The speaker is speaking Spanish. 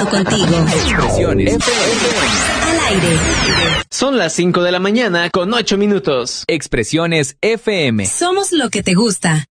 conectando contigo. Expresiones FM. Al aire. Son las 5 de la mañana con 8 minutos. Expresiones FM. Somos lo que te gusta.